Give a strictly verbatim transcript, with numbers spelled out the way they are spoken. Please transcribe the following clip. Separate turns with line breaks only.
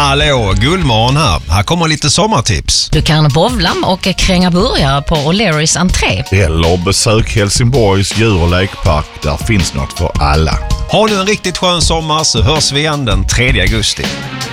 Hallå, Gullmorgon här. Här kommer lite sommartips.
Du kan bowla och kränga burgare på O'Learys entré.
Eller besök Helsingborgs djur- och lekpark. Där finns något för alla.
Har du en riktigt skön sommar så hörs vi igen den tredje augusti.